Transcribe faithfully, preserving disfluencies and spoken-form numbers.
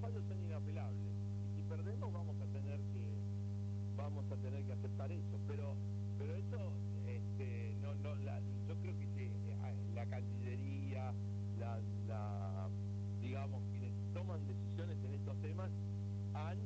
fallos son inapelables. Y si perdemos vamos a tener que vamos a tener que aceptar eso. Pero pero eso este, no no la, yo creo que sí, la Cancillería, la, la digamos quienes toman decisiones en estos temas han